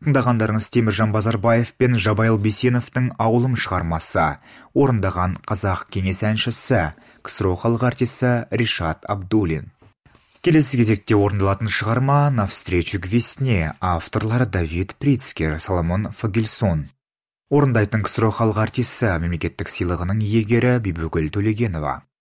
Тыңдағандарыңыз Теміржан Базарбаев пен Жабайыл Бейсеновтың «Ауылым» шығармасы. Орындаған қазақ кеңес әншісі, КСРО халық артисі Ришат Абдуллин. Келесі кезекте орындалатын шығарма «Навстречу к весне», авторлары Давид Прицкер, Соломон Фагельсон. Орындайтын КСРО халық артисі, мемлекеттік сыйлығының иегері Бибігүл Төлегенова.